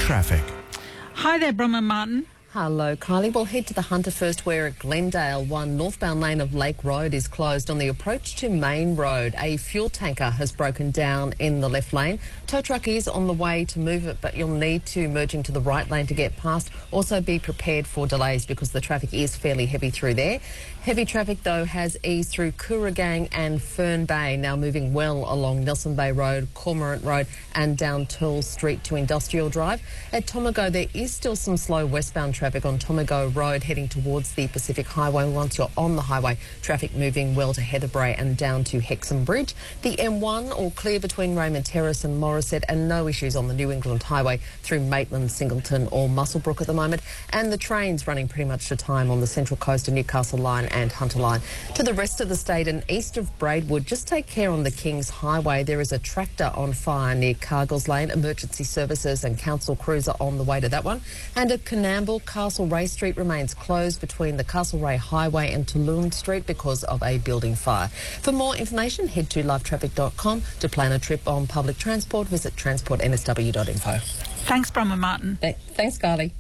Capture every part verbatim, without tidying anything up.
traffic. Hi there, Bronwyn Martin. Hello, Kylie. We'll head to the Hunter first, where at Glendale, one northbound lane of Lake Road is closed on the approach to Main Road. A fuel tanker has broken down in the left lane. Tow truck is on the way to move it, but you'll need to merge into the right lane to get past. Also be prepared for delays because the traffic is fairly heavy through there. Heavy traffic, though, has eased through Kooragang and Fern Bay, now moving well along Nelson Bay Road, Cormorant Road and down Toole Street to Industrial Drive. At Tomago, there is still some slow westbound traffic on Tomago Road heading towards the Pacific Highway. Once you're on the highway, traffic moving well to Heatherbrae and down to Hexham Bridge. The M one all clear between Raymond Terrace and Morisset, and no issues on the New England Highway through Maitland, Singleton or Muswellbrook at the moment. And the trains running pretty much to time on the Central Coast and Newcastle Line and Hunter Line. To the rest of the state and east of Braidwood, just take care on the Kings Highway. There is a tractor on fire near Cargill's Lane. Emergency services and council crews are on the way to that one. And at Coonamble, Castlereagh Street remains closed between the Castlereagh Highway and Tulloon Street because of a building fire. For more information, head to live traffic dot com. To plan a trip on public transport, visit transport n s w dot info. Thanks, Bronwyn Martin. Th- thanks, Carly.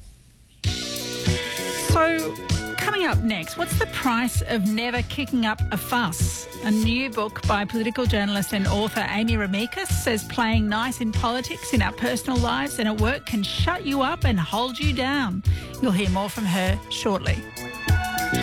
So, coming up next, what's the price of never kicking up a fuss? A new book by political journalist and author Amy Remeikis says playing nice in politics, in our personal lives and at work can shut you up and hold you down. You'll hear more from her shortly.